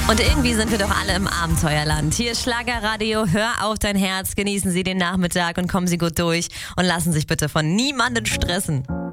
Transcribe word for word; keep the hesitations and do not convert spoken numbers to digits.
Und irgendwie sind wir doch alle im Abenteuerland. Hier ist Schlagerradio, hör auf dein Herz, genießen Sie den Nachmittag und kommen Sie gut durch und lassen sich bitte von niemandem stressen.